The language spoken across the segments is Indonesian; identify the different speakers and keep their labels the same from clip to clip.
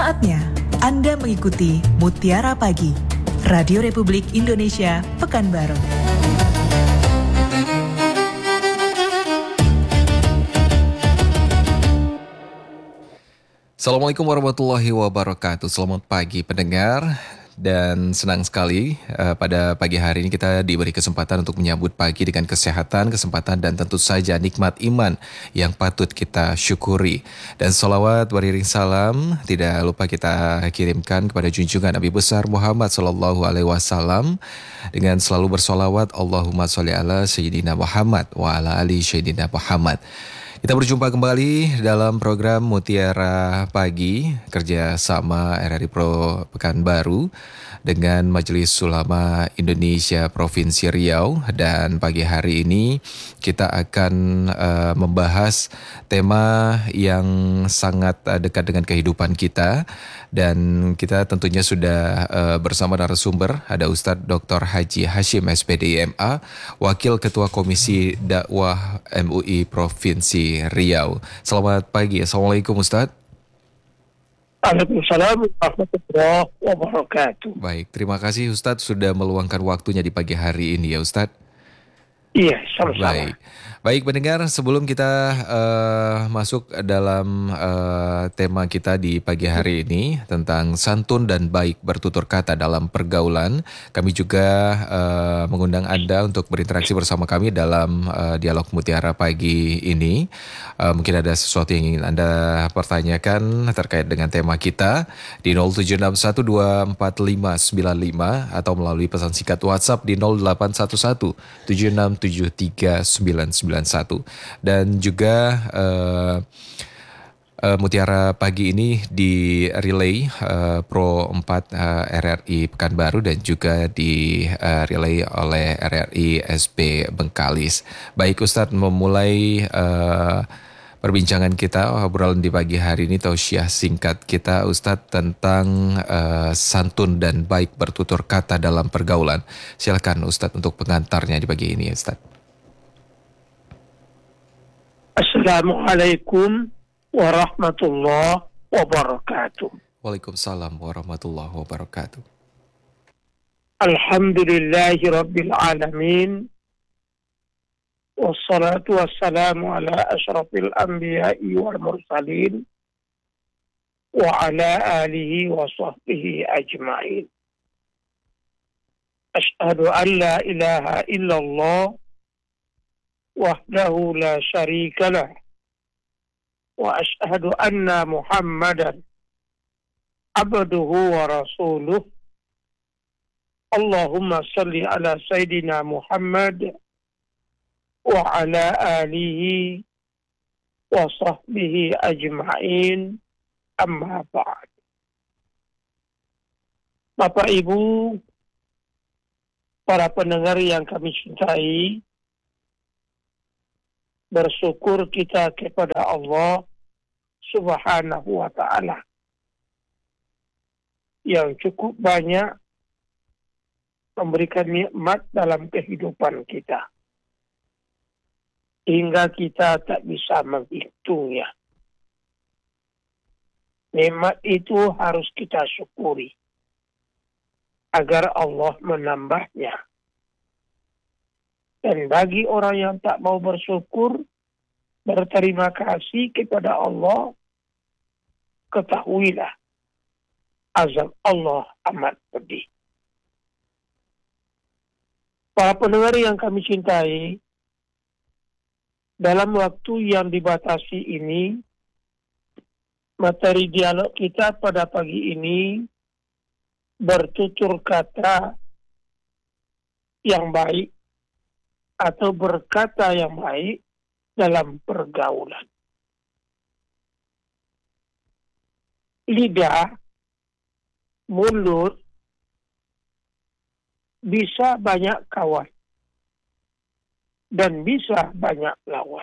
Speaker 1: Saatnya Anda mengikuti Mutiara Pagi, Radio Republik Indonesia, Pekanbaru.
Speaker 2: Assalamualaikum warahmatullahi wabarakatuh. Selamat pagi pendengar. Dan senang sekali pada pagi hari ini kita diberi kesempatan untuk menyambut pagi dengan kesehatan, kesempatan dan tentu saja nikmat iman yang patut kita syukuri. Dan sholawat beriring salam tidak lupa kita kirimkan kepada junjungan Nabi besar Muhammad SAW dengan selalu bersolawat Allahumma sholli ala Sayyidina Muhammad wa ala ali Sayyidina Muhammad. Kita berjumpa kembali dalam program Mutiara Pagi kerjasama RRI Pro Pekanbaru dengan Majelis Ulama Indonesia Provinsi Riau, dan pagi hari ini kita akan membahas tema yang sangat dekat dengan kehidupan kita, dan kita tentunya sudah bersama narasumber ada Ustadz Dr. Haji Hashim SPD MA, Wakil Ketua Komisi Dakwah MUI Provinsi Riau. Selamat pagi. Assalamualaikum Ustadz.
Speaker 3: Waalaikumsalam warahmatullahi wabarakatuh.
Speaker 2: Baik, terima kasih Ustadz sudah meluangkan waktunya di pagi hari ini ya Ustadz.
Speaker 3: Iya, sama-sama.
Speaker 2: Baik pendengar, sebelum kita masuk dalam tema kita di pagi hari ini tentang santun dan baik bertutur kata dalam pergaulan, kami juga mengundang Anda untuk berinteraksi bersama kami dalam dialog Mutiara Pagi ini. Mungkin ada sesuatu yang ingin Anda pertanyakan terkait dengan tema kita di 0761245595 atau melalui pesan singkat WhatsApp di 0811767399. Dan juga Mutiara Pagi ini di relay Pro 4 RRI Pekanbaru dan juga di relay oleh RRI SP Bengkalis. Baik Ustadz, memulai perbincangan kita, obrolan di pagi hari ini, tausiah singkat kita Ustadz tentang santun dan baik bertutur kata dalam pergaulan. Silakan Ustadz untuk pengantarnya di pagi ini Ustadz.
Speaker 3: Assalamualaikum warahmatullahi wabarakatuh.
Speaker 2: Waalaikumsalam warahmatullahi wabarakatuh.
Speaker 3: Alhamdulillahi rabbil alamin. Wassalatu wassalamu ala asyrafil anbiya'i wal mursalin wa ala alihi wa sahbihi ajma'in. Ashhadu an la ilaha illallah wahdahu la syarika lah wa ashhadu anna Muhammadan abduhu wa rasuluh. Allahumma salli ala Sayyidina Muhammad wa ala alihi wa sahbihi ajma'in, amma ba'd. Bapak Ibu, para pendengar yang kami cintai, bersyukur kita kepada Allah Subhanahu wa ta'ala yang cukup banyak memberikan nikmat dalam kehidupan kita hingga kita tak bisa menghitungnya. Nikmat itu harus kita syukuri agar Allah menambahnya. Dan bagi orang yang tak mau bersyukur, berterima kasih kepada Allah, ketahuilah azab Allah amat pedih. Para pendengar yang kami cintai, dalam waktu yang dibatasi ini, materi dialog kita pada pagi ini bertutur kata yang baik atau berkata yang baik dalam pergaulan. Lidah, mulut bisa banyak kawan dan bisa banyak lawan.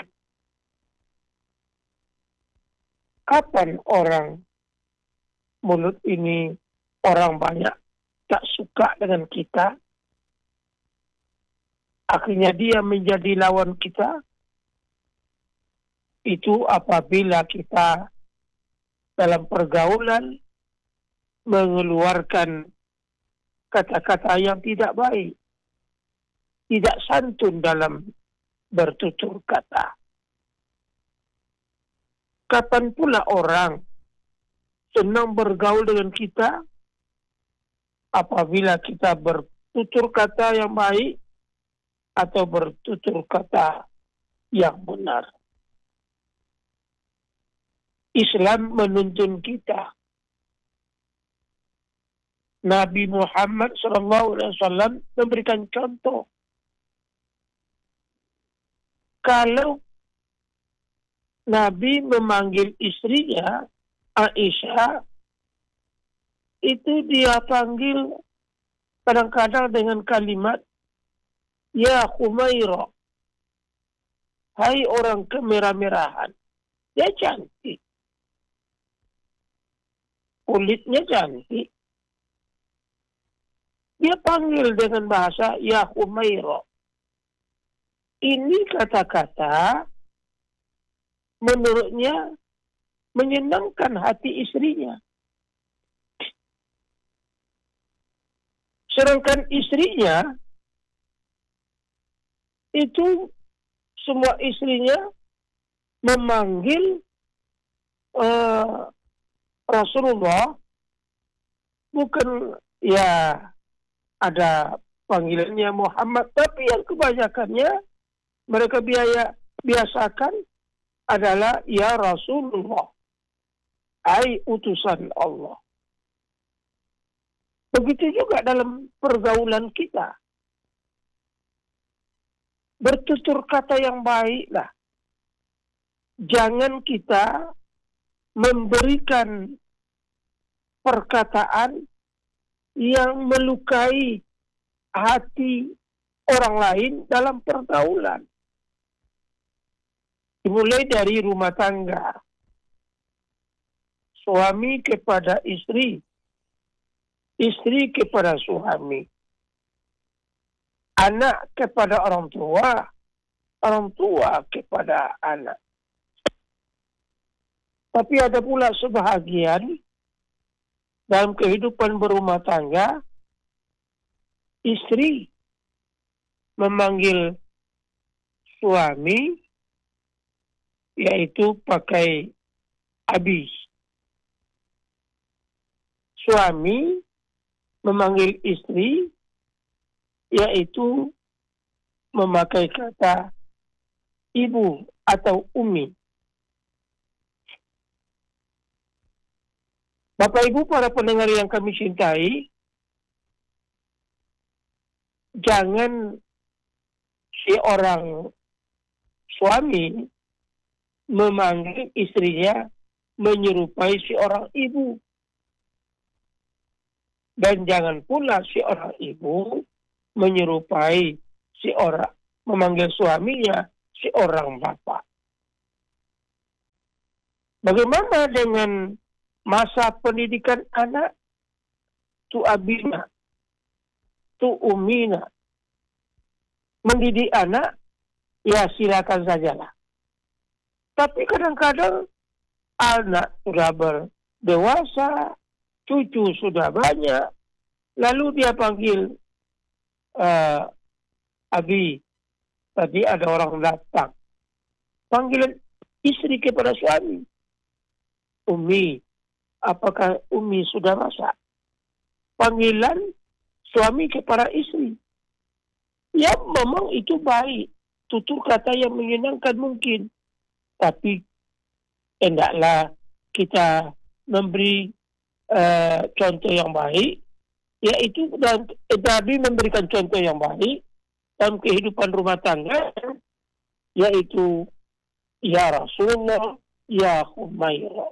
Speaker 3: Kapan orang mulut ini orang banyak tak suka dengan kita, akhirnya dia menjadi lawan kita, itu apabila kita dalam pergaulan mengeluarkan kata-kata yang tidak baik, tidak santun dalam bertutur kata. Kapan pula orang senang bergaul dengan kita? Apabila kita bertutur kata yang baik atau bertutur kata yang benar. Islam menuntun kita. Nabi Muhammad SAW memberikan contoh. Kalau Nabi memanggil istrinya, Aisyah, itu dia panggil kadang-kadang dengan kalimat, Ya Khumaira, hai orang kemerah-merahan. Dia cantik. Kulitnya cantik. Dia panggil dengan bahasa Ya Khumaira. Ini kata-kata menurutnya menyenangkan hati istrinya. Sedangkan istrinya itu semua istrinya memanggil Rasulullah, bukan ya ada panggilannya Muhammad, tapi yang kebanyakannya mereka biasakan adalah ya Rasulullah, ai utusan Allah. Begitu juga dalam pergaulan kita. Bertutur kata yang baiklah. Jangan kita memberikan perkataan yang melukai hati orang lain dalam pergaulan. Dimulai dari rumah tangga. Suami kepada istri. Istri kepada suami. Anak kepada orang tua. Orang tua kepada anak. Tapi ada pula sebahagian dalam kehidupan berumah tangga, istri memanggil suami, yaitu pakai abi. Suami memanggil istri, yaitu memakai kata ibu atau umi. Bapak Ibu para pendengar yang kami cintai, jangan si orang suami memanggil istrinya menyerupai si orang ibu. Dan jangan pula si orang ibu menyerupai memanggil suaminya si orang bapak. Bagaimana dengan masa pendidikan anak? Tu abina, tu umina. Mendidik anak, ya silakan sajalah. Tapi kadang-kadang anak sudah berdewasa, cucu sudah banyak, lalu dia panggil abi. Tadi ada orang datang. Panggilan istri kepada suami. Umi, apakah Umi sudah masak? Panggilan suami kepada istri. Ya memang itu baik. Tutur kata yang menyenangkan mungkin. Tapi hendaklah kita memberi contoh yang baik. Yaitu dan Nabi memberikan contoh yang baik dalam kehidupan rumah tangga. Yaitu ya Rasulullah, ya Khumaira.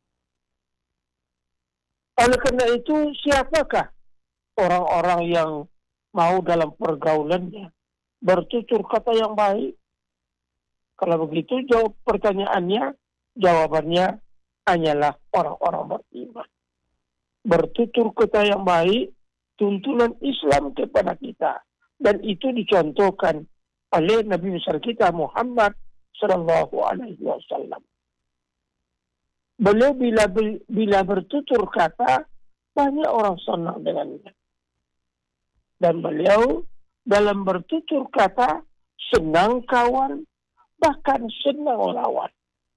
Speaker 3: Oleh karena itu, siapakah orang-orang yang mau dalam pergaulannya bertutur kata yang baik? Kalau begitu, jawabannya hanyalah orang-orang beriman. Bertutur kata yang baik, tuntunan Islam kepada kita. Dan itu dicontohkan oleh Nabi besar kita Muhammad sallallahu alaihi wasallam. Beliau bila bertutur kata banyak orang senang dengannya. Dan beliau dalam bertutur kata senang kawan, bahkan senang lawan.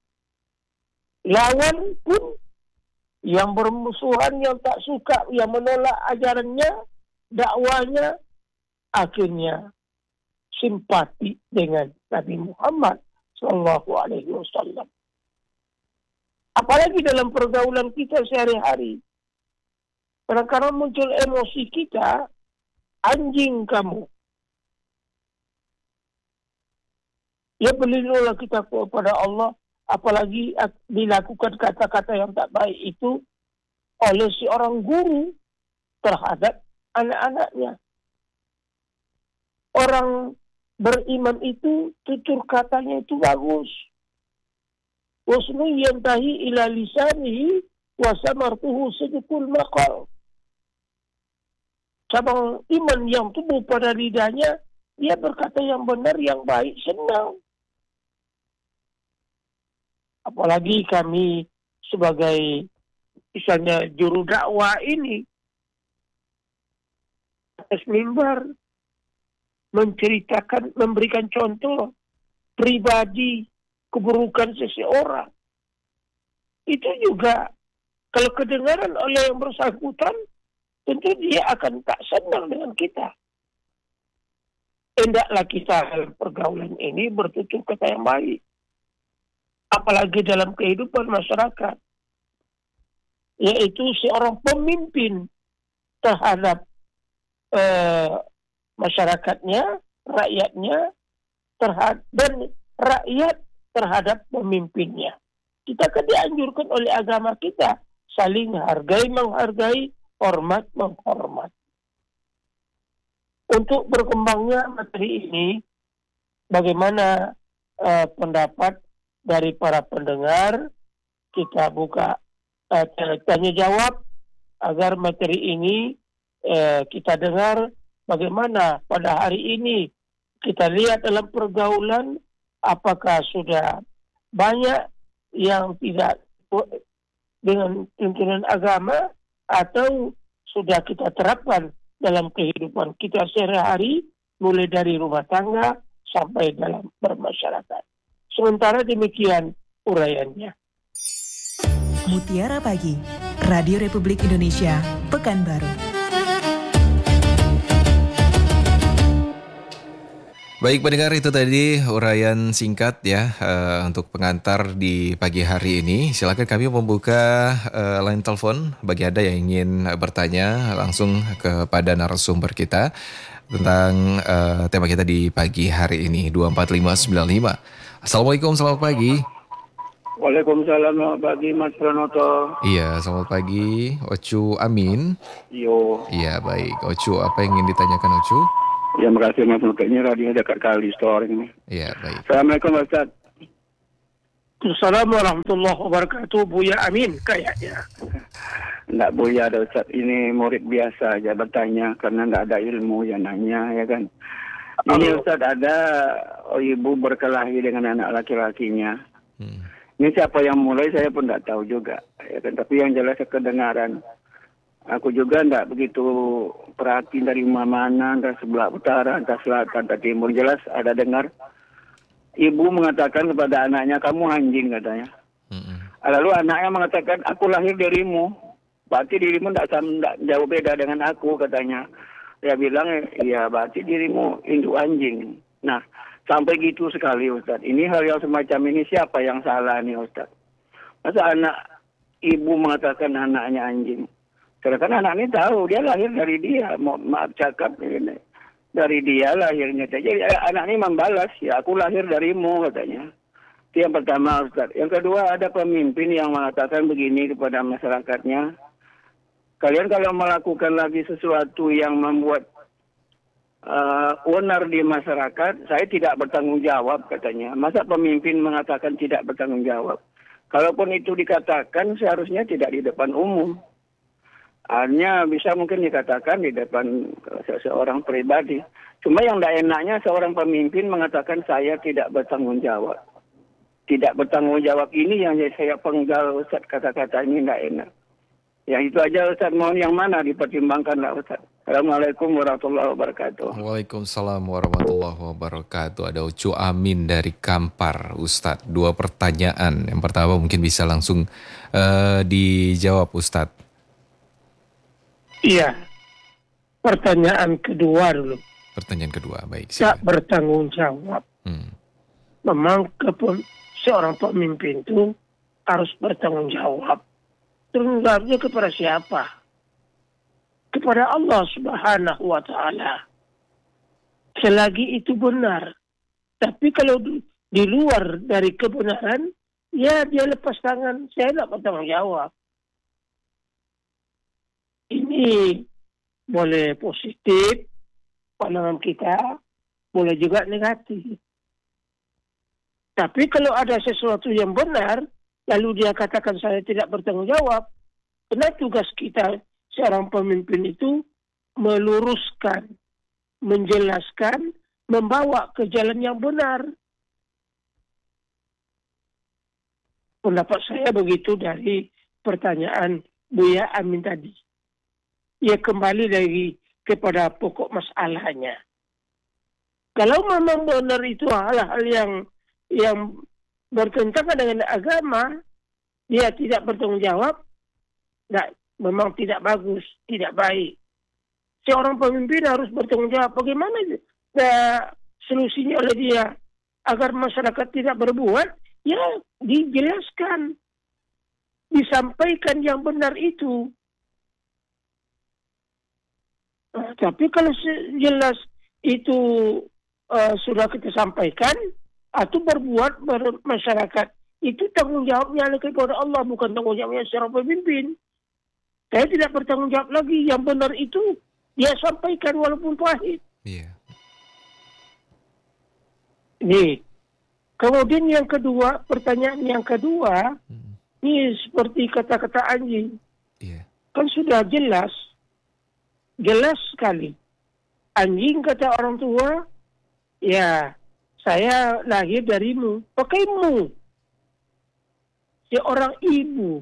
Speaker 3: Lawan pun yang bermusuhan, yang tak suka, yang menolak ajarannya, dakwanya, akhirnya simpati dengan Nabi Muhammad Sallallahu Alaihi Wasallam. Apalagi dalam pergaulan kita sehari-hari, kadang-kadang muncul emosi kita, anjing kamu. Ya berlindunglah kita kepada Allah, apalagi dilakukan kata-kata yang tak baik itu oleh seorang guru terhadap anak-anaknya. Orang beriman itu tutur katanya itu bagus. Wasnu yantahi ila lisanihi wa samartuhu sidqul maqal. Cabang iman yang tumbuh pada lidahnya, dia berkata yang benar, yang baik, senang. Apalagi kami sebagai misalnya juru dakwah ini atas mimbar menceritakan, memberikan contoh pribadi keburukan seseorang. Itu juga kalau kedengaran oleh yang bersangkutan, tentu dia akan tak senang dengan kita. Hendaklah kita dalam pergaulan ini bertutur kata yang baik. Apalagi dalam kehidupan masyarakat, yaitu seorang pemimpin terhadap masyarakatnya, rakyatnya, dan rakyat terhadap pemimpinnya. Kita akan dianjurkan oleh agama kita saling menghargai, hormat menghormat. Untuk berkembangnya materi ini, bagaimana pendapat dari para pendengar? Kita buka tanya jawab agar materi ini kita dengar bagaimana pada hari ini. Kita lihat dalam pergaulan apakah sudah banyak yang tidak dengan tuntunan agama atau sudah kita terapkan dalam kehidupan kita sehari-hari, mulai dari rumah tangga sampai dalam bermasyarakat. Sementara demikian uraiannya.
Speaker 1: Mutiara Pagi, Radio Republik Indonesia, Pekanbaru.
Speaker 2: Baik pendengar, itu tadi uraian singkat ya untuk pengantar di pagi hari ini. Silakan kami membuka line telepon bagi Anda yang ingin bertanya langsung kepada narasumber kita tentang tema kita di pagi hari ini 24595. Assalamualaikum, selamat pagi.
Speaker 4: Waalaikumsalam, selamat pagi Mas Pranoto.
Speaker 2: Iya, selamat pagi Ocu Amin.
Speaker 4: Yo.
Speaker 2: Iya, baik. Ocu, apa yang ingin ditanyakan Ocu?
Speaker 4: Ya, makasih Mas Pranoto. Ini radio dekat kali store ini.
Speaker 2: Iya, baik.
Speaker 4: Assalamualaikum Ustaz.
Speaker 3: Assalamualaikum warahmatullahi wabarakatuh. Buya Amin kayaknya.
Speaker 4: Enggak Buya ada Ustaz. Ini murid biasa aja bertanya karena enggak ada ilmu ya nanya ya kan. Ini Ustaz, ada ibu berkelahi dengan anak laki-lakinya. Ini siapa yang mulai saya pun tidak tahu juga. Ya kan? Tapi yang jelas kedengaran. Aku juga tidak begitu perhatiin dari mana, entah sebelah utara, entah selatan, entah timur. Jelas ada dengar. Ibu mengatakan kepada anaknya, kamu anjing katanya. Lalu anaknya mengatakan, aku lahir darimu. Berarti dirimu tidak jauh beda dengan aku katanya. Dia bilang, ya berarti dirimu induk anjing. Nah, sampai gitu sekali Ustaz. Ini hal yang semacam ini siapa yang salah nih Ustaz? Masa anak ibu mengatakan anaknya anjing? Karena anak ini tahu dia lahir dari dia. Maaf cakap ini. Dari dia lahirnya. Jadi anak ini membalas, ya aku lahir darimu katanya. Itu yang pertama Ustaz. Yang kedua ada pemimpin yang mengatakan begini kepada masyarakatnya. Kalian kalau melakukan lagi sesuatu yang membuat onar di masyarakat, saya tidak bertanggung jawab katanya. Masa pemimpin mengatakan tidak bertanggung jawab? Kalaupun itu dikatakan seharusnya tidak di depan umum. Hanya bisa mungkin dikatakan di depan seorang pribadi. Cuma yang tidak enaknya seorang pemimpin mengatakan saya tidak bertanggung jawab. Tidak bertanggung jawab ini yang saya penggal Ustaz, kata-kata ini tidak enak. Ya itu aja Ustaz, mohon yang mana dipertimbangkanlah Ustaz. Assalamualaikum warahmatullahi wabarakatuh.
Speaker 2: Waalaikumsalam warahmatullahi wabarakatuh. Ada Ucu Amin dari Kampar, Ustadz. 2 pertanyaan. Yang pertama mungkin bisa langsung dijawab, Ustadz.
Speaker 3: Iya. Pertanyaan kedua dulu.
Speaker 2: Pertanyaan kedua, baik.
Speaker 3: Tak bertanggung jawab. Memang seorang pemimpin itu harus bertanggung jawab. Tanggung jawabnya kepada siapa? Kepada Allah Subhanahu wa Ta'ala. Selagi itu benar. Tapi kalau di luar dari kebenaran, ya dia lepas tangan. Saya tidak bertanggung jawab. Ini boleh positif pandangan kita, boleh juga negatif. Tapi kalau ada sesuatu yang benar, lalu dia katakan saya tidak bertanggung jawab, benar tugas kita seorang pemimpin itu meluruskan, menjelaskan, membawa ke jalan yang benar. Pendapat saya begitu dari pertanyaan Buya Amin tadi. Ya kembali lagi kepada pokok masalahnya. Kalau memang benar itu hal-hal yang bertentangan dengan agama, dia tidak bertanggung jawab, memang tidak bagus, tidak baik. Seorang pemimpin harus bertanggung jawab. Bagaimana solusinya oleh dia agar masyarakat tidak berbuat? Ya dijelaskan, disampaikan yang benar itu. Tapi kalau jelas itu sudah kita sampaikan, atau berbuat masyarakat, itu tanggung jawabnya kepada Allah, bukan tanggung jawabnya seorang pemimpin. Saya tidak bertanggung jawab lagi. Yang benar itu dia sampaikan walaupun pahit.
Speaker 2: Iya.
Speaker 3: Nih. Kemudian yang kedua, pertanyaan yang kedua, ini seperti kata-kata anjing.
Speaker 2: Iya.
Speaker 3: Kan sudah jelas sekali. Anjing kata orang tua, ya saya lahir darimu, pakaimu. Seorang ibu.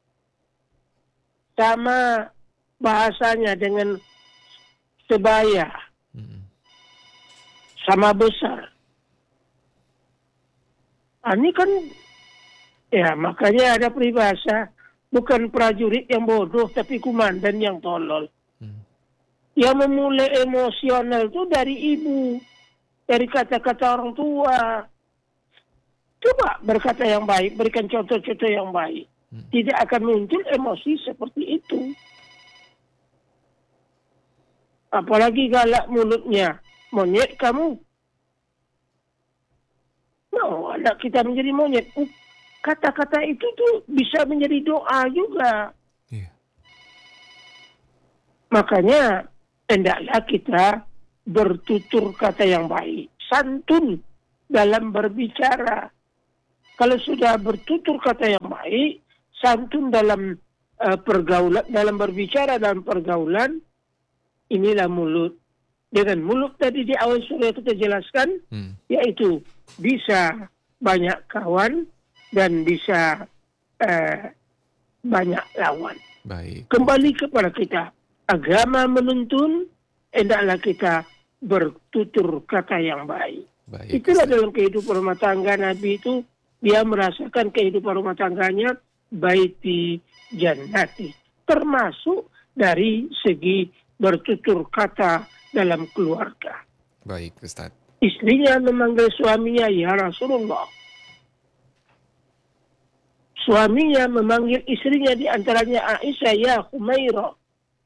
Speaker 3: Sama bahasanya dengan sebaya. Sama besar. Ini kan, ya makanya ada peribahasa, bukan prajurit yang bodoh, tapi komandan yang tolol. Yang memulai emosional itu dari ibu, dari kata-kata orang tua. Coba berkata yang baik, berikan contoh-contoh yang baik. Tidak akan muncul emosi seperti itu. Apalagi galak mulutnya. Monyet kamu. No, anak kita menjadi monyet. Kata-kata itu tuh bisa menjadi doa juga.
Speaker 2: Yeah.
Speaker 3: Makanya hendaklah kita bertutur kata yang baik. Santun dalam berbicara. Kalau sudah bertutur kata yang baik, santun dalam pergaulan, dalam berbicara dalam pergaulan, inilah mulut. Dengan mulut tadi di awal sudah kita jelaskan, yaitu bisa banyak kawan dan bisa banyak lawan.
Speaker 2: Baik.
Speaker 3: Kembali kepada kita, agama menuntun, hendaklah kita bertutur kata yang baik. Itulah dalam kehidupan rumah tangga Nabi itu, dia merasakan kehidupan rumah tangganya baiti jannati, termasuk dari segi bertutur kata dalam keluarga.
Speaker 2: Baik, Ustaz.
Speaker 3: Istrinya memanggil suaminya, ya Rasulullah. Suaminya memanggil istrinya, di antaranya Aisyah, ya Humairah.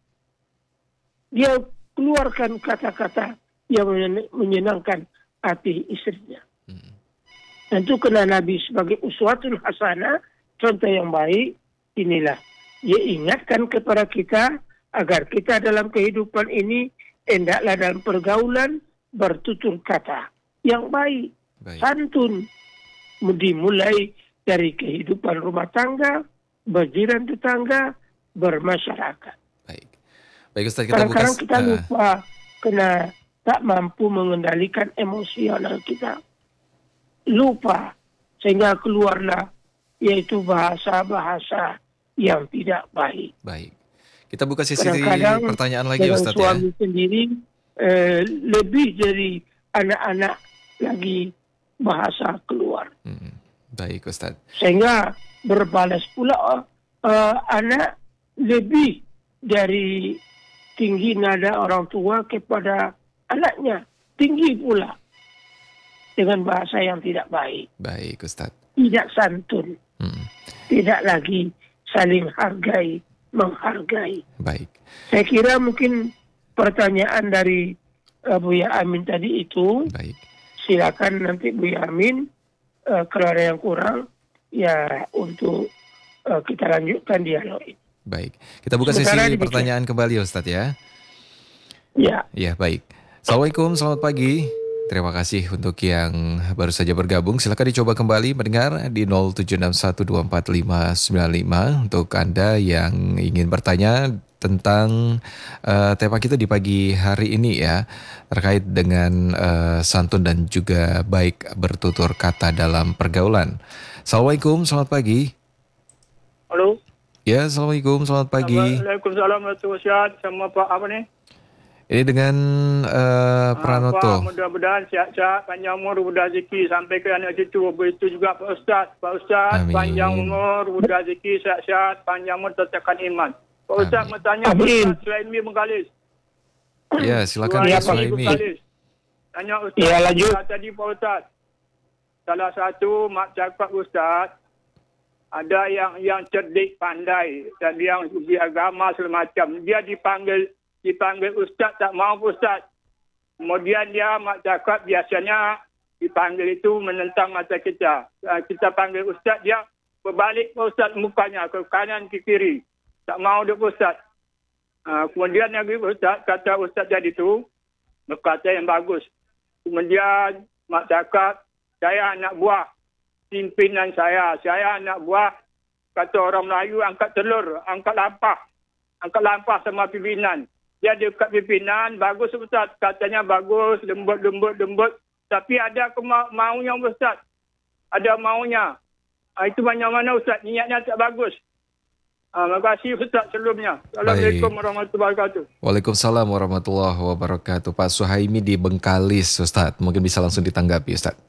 Speaker 3: Dia keluarkan kata-kata yang menyenangkan hati istrinya. Tentu kena Nabi sebagai uswatul hasanah, contoh yang baik. Inilah dia ingatkan kepada kita agar kita dalam kehidupan ini hendaklah dalam pergaulan bertutur kata yang baik. Santun dimulai dari kehidupan rumah tangga, berjiran tetangga, bermasyarakat.
Speaker 2: Baik Ustaz, kita
Speaker 3: kadang-kadang kita lupa kena tak mampu mengendalikan emosional kita. Lupa sehingga keluarlah yaitu bahasa-bahasa yang tidak baik.
Speaker 2: Baik. Kita buka sesi
Speaker 3: Kadang-kadang
Speaker 2: pertanyaan lagi
Speaker 3: dengan
Speaker 2: Ustadz ya.
Speaker 3: suami sendiri lebih dari anak-anak lagi bahasa keluar.
Speaker 2: Baik Ustadz.
Speaker 3: Sehingga berbalas pula anak lebih dari tinggi nada orang tua kepada anaknya. Tinggi pula dengan bahasa yang tidak baik.
Speaker 2: Baik Ustadz.
Speaker 3: Tidak santun. Tidak lagi saling hargai, menghargai.
Speaker 2: Baik.
Speaker 3: Saya kira mungkin pertanyaan dari Buya Amin tadi itu,
Speaker 2: Baik.
Speaker 3: silakan nanti Buya Amin kalau ada yang kurang ya untuk kita lanjutkan dialog ini.
Speaker 2: Baik. Kita buka
Speaker 3: Sementara
Speaker 2: sesi
Speaker 3: demikian.
Speaker 2: pertanyaan kembali Ustadz ya.
Speaker 3: Ya,
Speaker 2: Ya, baik. Assalamualaikum, selamat pagi. Terima kasih untuk yang baru saja bergabung. Silakan dicoba kembali mendengar di 0761245595 untuk Anda yang ingin bertanya tentang tema kita di pagi hari ini ya, terkait dengan santun dan juga baik bertutur kata dalam pergaulan. Assalamualaikum, selamat pagi.
Speaker 5: Halo.
Speaker 2: Ya, assalamualaikum, selamat pagi.
Speaker 5: Waalaikumsalam warahmatullahi wabarakatuh. Sama Pak apa ni?
Speaker 2: Ini dengan
Speaker 5: Pak,
Speaker 2: Pranoto.
Speaker 5: mudah-mudahan sihat-sihat, panjang umur, mudah rezeki sampai ke anak cucu. Begitu juga Pak Ustaz. Pak Ustaz,
Speaker 2: Amin.
Speaker 5: panjang umur, mudah rezeki, sihat-sihat, panjang umur, tetapkan iman. Pak Ustaz
Speaker 2: Amin.
Speaker 5: bertanya Pak
Speaker 3: Amin.
Speaker 5: Ustaz Sulaimi Bengkalis.
Speaker 2: Ya, silakan
Speaker 5: Tuan
Speaker 2: Pak
Speaker 5: Imi
Speaker 2: Sulaimi.
Speaker 5: Bengkalis. Tanya Ustaz.
Speaker 3: Ya, lanjut.
Speaker 5: Tadi Pak Ustaz. Salah satu mak cakap Ustaz, ada yang cerdik, pandai, dan yang uji agama semacam. Dia dipanggil Ustaz, tak mau Ustaz. Kemudian dia mak cakap biasanya dipanggil itu menentang mata kita. Kita panggil Ustaz, dia berbalik Ustaz mukanya ke kanan ke kiri. Tak mau dia Ustaz. Kemudian lagi Ustaz, kata Ustaz jadi itu, berkata yang bagus. Kemudian mak cakap, saya anak buah pimpinan saya anak buah, kata orang Melayu, angkat telur, angkat lampah sama pimpinan. Dia dekat pimpinan, bagus Ustaz, katanya bagus, lembut, tapi ada maunya Ustaz, ada maunya. Itu mana Ustaz, niatnya tak bagus. Terima kasih Ustaz sebelumnya. Assalamualaikum warahmatullahi wabarakatuh.
Speaker 2: Waalaikumsalam warahmatullahi wabarakatuh. Pak Suhaimi di Bengkalis, Ustadz. Mungkin bisa langsung ditanggapi, Ustadz.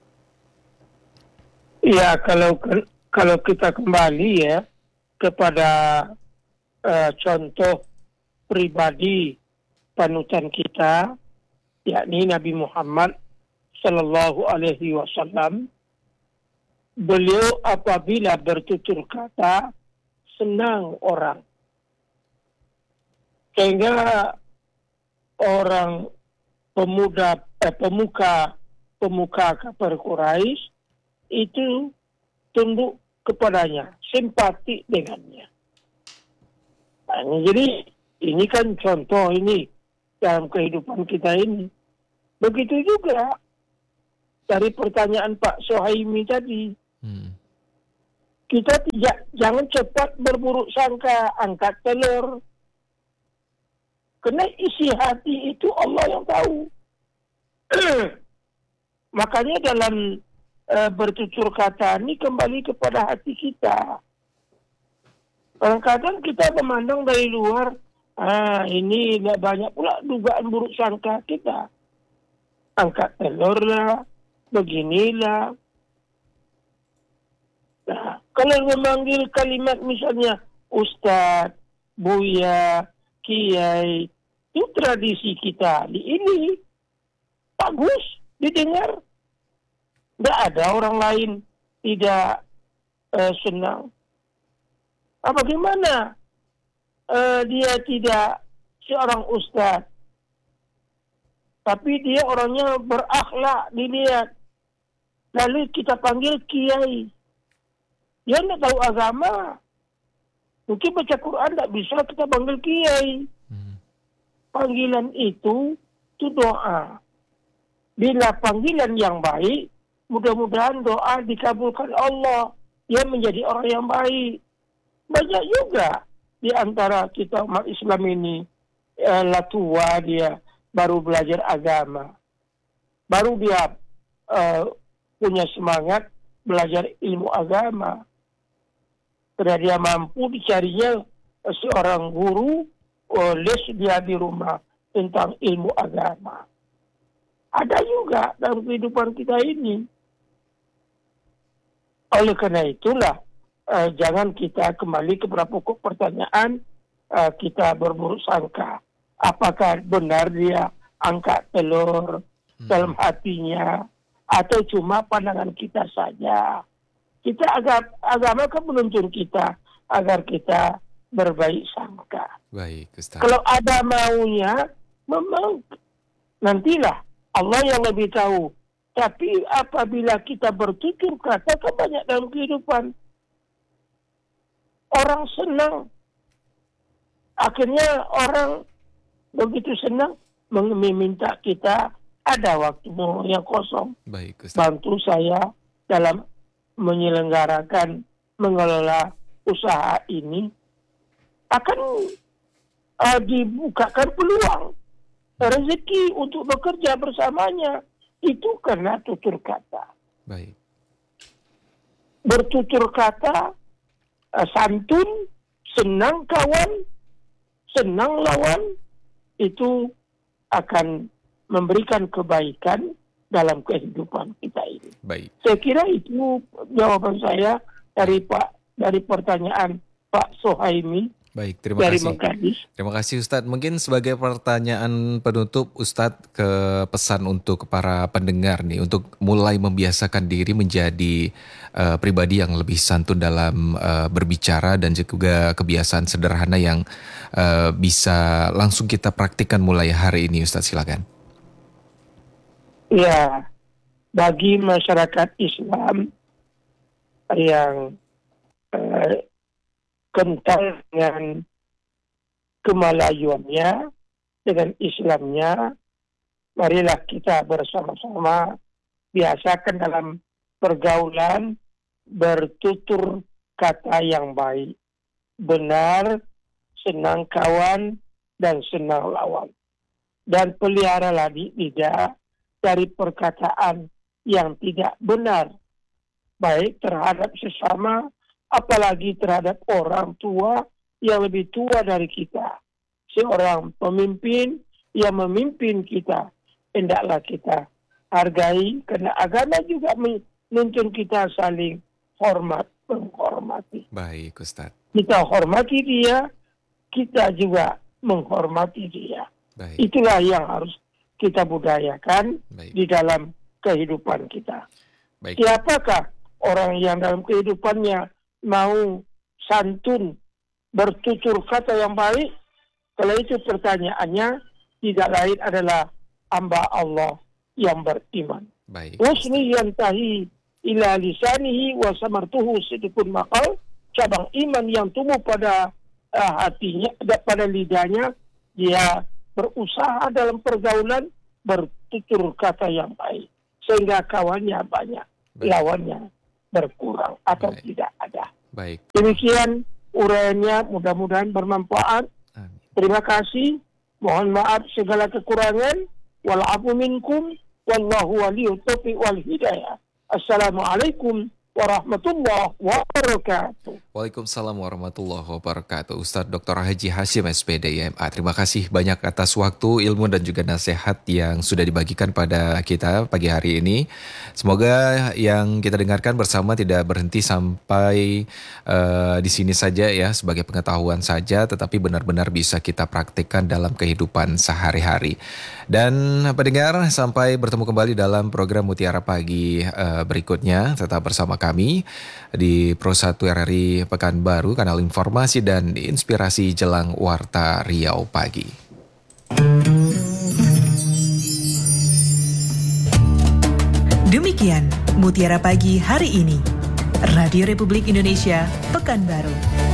Speaker 3: ya kalau kita kembali ya kepada contoh pribadi panutan kita, yakni Nabi Muhammad Sallallahu Alaihi Wasallam. Beliau apabila bertutur kata senang orang, sehingga orang pemuka kafir Quraisy itu tunduk kepadanya, simpati dengannya. Nah, jadi ini kan contoh ini dalam kehidupan kita ini. Begitu juga dari pertanyaan Pak Suhaimi tadi. Kita jangan cepat berburuk sangka, angkat telur. Karena isi hati itu Allah yang tahu. Makanya dalam bertutur kata ini kembali kepada hati kita. Kadang-kadang kita memandang dari luar, ini banyak pula dugaan buruk sangka kita. Angkat telur lah, beginilah. Nah, kalau memanggil kalimat misalnya Ustadz, Buya, Kiai, itu tradisi kita. Ini bagus didengar. Tidak ada orang lain tidak senang. Bagaimana dia tidak seorang ustadz, tapi dia orangnya berakhlak dilihat. Lalu kita panggil kiai. Dia tidak tahu agama. Mungkin baca Quran tidak bisa kita panggil kiai. Panggilan itu doa. Bila panggilan yang baik, mudah-mudahan doa dikabulkan Allah. Dia menjadi orang yang baik. Banyak juga di antara kita umat Islam ini tua, dia baru belajar agama. Baru dia punya semangat belajar ilmu agama. karena dia mampu dicarinya seorang guru les dia di rumah tentang ilmu agama. Ada juga dalam kehidupan kita ini. Oleh karena itulah jangan kita kembali kepada pokok pertanyaan, kita berburuk sangka. Apakah benar dia angkat telur dalam hatinya atau cuma pandangan kita saja? Kita agama kan menuntun kita agar kita berbaik sangka.
Speaker 2: Baik, Ustaz.
Speaker 3: Kalau ada maunya, memang nantilah Allah yang lebih tahu. Tapi apabila kita bertutur kata, kan banyak dalam kehidupan. Orang senang. Akhirnya orang begitu senang meminta kita ada waktu yang kosong.
Speaker 2: Baik, Ustaz.
Speaker 3: Bantu saya dalam menyelenggarakan, mengelola usaha ini. Akan dibukakan peluang rezeki untuk bekerja bersamanya. Itu karena tutur kata.
Speaker 2: Baik.
Speaker 3: Bertutur kata, santun, senang kawan, senang lawan, itu akan memberikan kebaikan dalam kehidupan kita ini.
Speaker 2: Baik.
Speaker 3: Saya kira itu jawaban saya dari pertanyaan Pak Sohaimi.
Speaker 2: Baik, terima
Speaker 3: dari
Speaker 2: kasih.
Speaker 3: Mengkadis.
Speaker 2: Terima kasih Ustadz. Mungkin sebagai pertanyaan penutup Ustadz, ke pesan untuk para pendengar nih untuk mulai membiasakan diri menjadi pribadi yang lebih santun dalam berbicara dan juga kebiasaan sederhana yang bisa langsung kita praktikkan mulai hari ini, Ustadz, silakan.
Speaker 3: Ya, bagi masyarakat Islam yang kental dengan kemalayuannya, dengan Islamnya, marilah kita bersama-sama biasakan dalam pergaulan bertutur kata yang baik, benar, senang kawan, dan senang lawan. Dan peliharalah lidah dari perkataan yang tidak benar, baik terhadap sesama, apalagi terhadap orang tua yang lebih tua dari kita. Seorang pemimpin yang memimpin kita, hendaklah kita hargai, karena agama juga menuntun kita saling menghormati.
Speaker 2: Baik, Ustaz.
Speaker 3: Kita hormati dia, kita juga menghormati dia.
Speaker 2: Baik.
Speaker 3: Itulah yang harus kita budayakan di dalam kehidupan kita.
Speaker 2: Baik.
Speaker 3: Siapakah orang yang dalam kehidupannya mau santun, bertutur kata yang baik? Kalau itu pertanyaannya, tidak lain adalah hamba Allah yang beriman.
Speaker 2: Baik.
Speaker 3: Husni yantahi ila lisanihi wa samartuhu sidqun maqal. Cabang iman yang tumbuh pada hatinya, pada lidahnya, dia berusaha dalam pergaulan, bertutur kata yang baik. Sehingga kawannya banyak, lawannya berkurang atau tidak ada.
Speaker 2: Baik.
Speaker 3: Demikian uraiannya, mudah-mudahan bermanfaat.
Speaker 2: Amin.
Speaker 3: Terima kasih. Mohon maaf segala kekurangan. Wal'afu minkum. Wallahu waliyut taufiq wal hidayah. Assalamualaikum warahmatullahi wabarakatuh.
Speaker 2: Waalaikumsalam warahmatullahi wabarakatuh. Ustadz Dr. Haji Hashim SPD IMA. Terima kasih banyak atas waktu, ilmu dan juga nasihat yang sudah dibagikan pada kita pagi hari ini. Semoga yang kita dengarkan bersama tidak berhenti sampai di sini saja ya, sebagai pengetahuan saja, tetapi benar-benar bisa kita praktikkan dalam kehidupan sehari-hari. Dan pendengar, sampai bertemu kembali dalam program Mutiara Pagi berikutnya. Tetap bersama kami di Pro 1 RRI Pekanbaru, kanal informasi dan inspirasi jelang Warta Riau Pagi.
Speaker 1: Demikian Mutiara Pagi hari ini. Radio Republik Indonesia Pekanbaru.